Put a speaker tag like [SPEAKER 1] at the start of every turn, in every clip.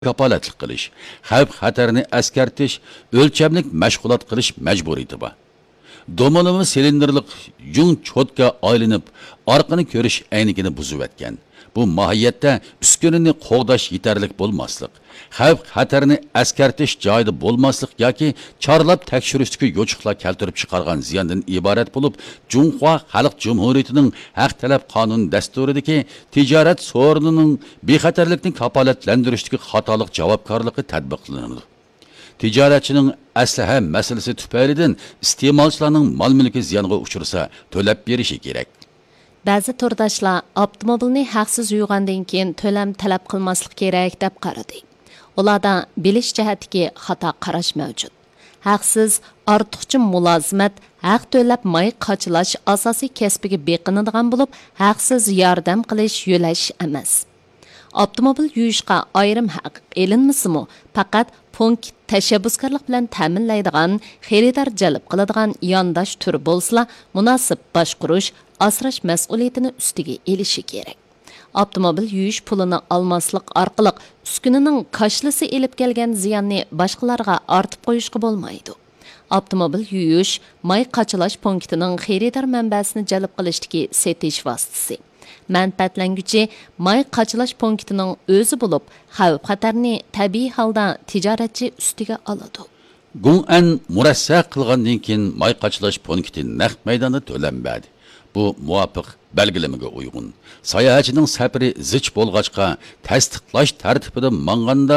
[SPEAKER 1] kapolatlik qilish, xavf-xatarni askartish, o'lchamlik mashg'ulot qilish majburiyati bor. Domonimi silindirlik yung cho'tka aylanib, orqani ko'rish aynigini buzib etgan. Bu mohiyatda uskunani qo'g'dash yetarlik bo'lmaslik, xavf-xatarni askartish joyida bo'lmaslik yoki chorlab tekshirishdagi yo'chiqlar keltirib chiqargan ziyondan iborat bo'lib, Junxo Xalq Jumhuriyatining haq talab qonun dasturidagi tijorat so'rinining bexatarlikni kapolatlantirishdagi xatolik javobgarligi tatbiqlanadi. Tijoratchining aslaha masalasi tufaylidan iste'molchilarning mol-mulki ziyonga uchrasa to'lab berishi kerak.
[SPEAKER 2] Ba'zi turdoshlar avtomobilni haqsiz yuygandan keyin to'lam talab qilmaslik kerak deb qaradi. Ularda bilish jihatdagi xato qarash mavjud. Haqsiz ortiqcha mulozimat, haq to'lab may qochilash asosiy kasbiga beqinadigan bo'lib, haqsiz yordam qilish yo'lash emas. Avtomobil yuyishga ayrim haq elinmasimi, faqat punkt tashabbuskorlik bilan ta'minlaydigan, xaridor jalb qiladigan yondosh turi bo'lsa, munosib boshqarish, asrash mas'uliyatini ustiga elishi kerak. Avtomobil yuyish pulini almaslik orqali uskunaning kashlisi elib kelgan ziyonni boshqalarga ortib qo'yishga bo'lmaydi. Avtomobil yuyish may qochilash punktining xaridor manbasini jalb qilishdagi setish vositasi. Manfaatlanguchi may qochilash punktining o'zi bo'lib, xavf-xatarni tabiiy holda tijoratchi ustiga oladi.
[SPEAKER 1] Gung'an murassa qilgandan keyin may qochilash punkti naq maydonda to'lanmadi. Bu muvofiq belgilamaga uyg'un. Sayohatchining safari zich bo'lg'achqa tasdiqlash tartibida manganda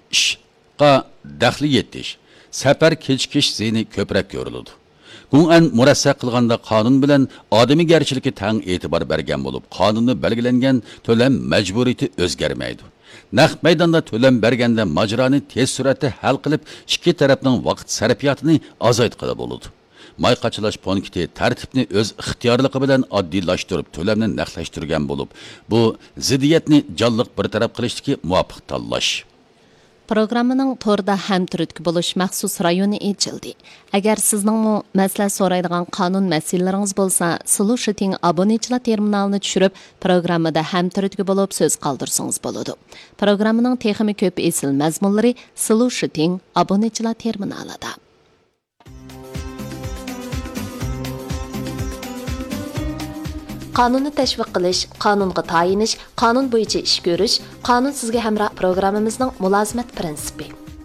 [SPEAKER 1] ishqa daxli yetish, safar kechikish ziyni ko'proq ko'riladi. Gung'an murassa qilganda qonun bilan odamigarchilikka tang e'tibor bergan bo'lib, qonunda belgilangan to'lam majburiyati o'zgarmaydi. Naq maydonda to'lam berganda majroni tez suratda hal qilib, ikki tarafning vaqt sarfiyatini azaytqili bo'ladi. May qochilash punkti tartibni o'z ixtiyorligi bilan oddiylashtirib, to'lamni naqlashtirgan bo'lib, bu ziddiyatni jonliq bir taraf qilishdagi muvofiq tanlash.
[SPEAKER 2] Programmaning to'rda ham turtki bo'lish maxsus rayoni ochildi. Agar sizning maslahat so'raydigan qonun masalalaringiz bo'lsa, Solution abonechilar terminalini tushirib, programmada ham turtki bo'lib so'z qoldirsangiz bo'ladi. Programmaning texnik ko'p esil mazmunlari Solution abonechilar terminalida. Qonunni tashviq qilish, qonunga tayinish, qonun bo'yicha ish ko'rish, qonun sizga hamroh programmamizning mulozimat prinsipi.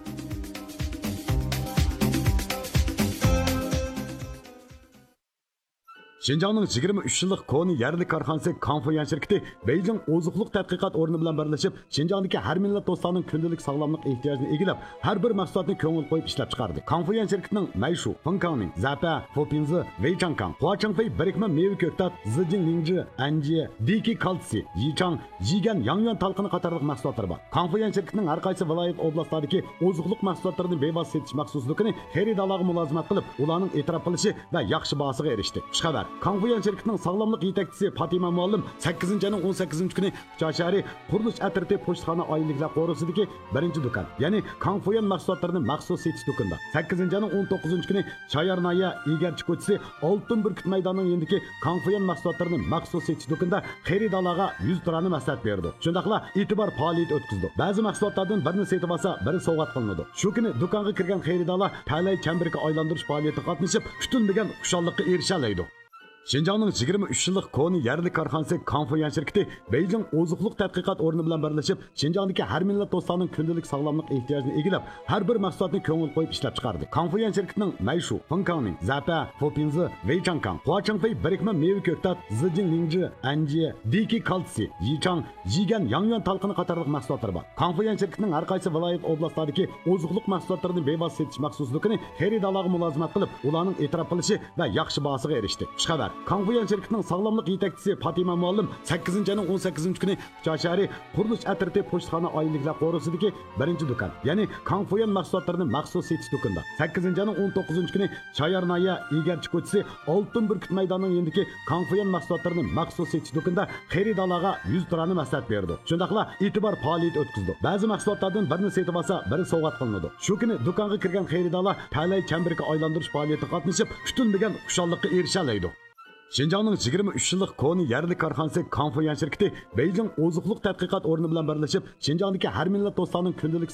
[SPEAKER 3] Şinjanның 23 yıllık koni yerli karxanası Kanfuyan şirketi Beijing ozuqluq tədqiqat ornu bilan birleşip Şinjandaki her millet dostlarının kündəlik sağlamlıq ehtiyacını egilib, her bir mahsulatını köngül koyup işlep çıkardı. Kanfuyan şirketinin Mayshu, Fengkangning, Zapa, Fopinzi, Weichangkang, Huachangfei birikme meyve köktat, Zijin Lingzhi, Anji, Diki Kaltsi, Yichang, Jigan, Yangyuan talqını qatarlıq mahsulatları var. Kanfuyan şirketinin her qaysı vilayet oblastlardaki ozuqluq mahsulatlarını bevas setiş maxsusluğunu xeridalağı mülazimat qilib, ularning e'tirof qilishi va yaxshi bahosiga erishdi. Xushxabar. Kanfuyan şirketining sağlamlıq yetakchisi Fatima Muallim 8 ayning 18 kuni Chashari qurilish atriti pochtaxona oyliklar qo'risidagi birinchi do'kon, ya'ni Kanfuyan mahsulotlarini maxsus setish do'konida 8 ayning 19 kuni Shayarnaya egarchi ko'chasi Oltin burkut maydonining yendiki Kanfuyan mahsulotlarini maxsus setish do'konida xaridorlarga 100 turani maslahat berdi. Shundaqla e'tibor faoliyat o'tkazdi. Ba'zi mahsulotlardan birini setib olsa, biri sovg'at qilinadi. Shu kuni do'konga kirgan xaridorlar talay chamberga aylantirish faoliyatida qatnashib, kutilmagan xushallikqa erisha oladi. Şinjanның 23 yıllık koni yerli karxanası Kanfuyan şirketi Beijing ozuqluq tədqiqat ornu bilan birleşip Şinjandaki her millet dostlarının kündəlik sağlamlıq ehtiyacını egilib, her bir mahsulatını köngül koyup işlep çıkardı. Kanfuyan şirketinin Mayshu, Fengkangning, Zapa, Fopinzi, Weichangkang, Huachangfei birikme meyve köktat, Zijin Lingzhi, Anji, Diki Kaltsi, Yichang, Jigan, Yangyuan talqını qatarlıq mahsulatları var. Kanfuyan şirketinin her qaysı vilayet oblastlardaki ozuqluq mahsulatlarını bevas setiş maxsusluğunu xeridalağı mülazimat qilib, ularning e'tirof qilishi va yaxshi bahosiga erishdi. Xushxabar. Kanfuyan şirketining sağlamlıq yetakchisi Fatima Muallim 8 ayning 18 kuni Chashari qurilish atriti pochtaxona oyliklar qo'risidagi birinchi do'kon, ya'ni Kanfuyan mahsulotlarini maxsus setish do'konida 8 ayning 19 kuni Shayarnaya egarchi ko'chasi Oltin burkut maydonining yendiki Kanfuyan mahsulotlarini maxsus setish do'konida xaridorlarga 100 turani maslahat berdi. Shundaqla e'tibor faoliyat o'tkazdi. Ba'zi mahsulotlardan birini setib olsa, biri sovg'at qilinadi. Shu kuni do'konga kirgan xaridorlar talay chamberga aylantirish faoliyatida qatnashib, kutilmagan xushallikqa erisha oladi. Şinjanның 23 yıllık koni yerli karxanası Kanfuyan şirketi Beijing ozuqluq tədqiqat ornu bilan birləşib Şinjandakı hər millət dostlarının gündəlik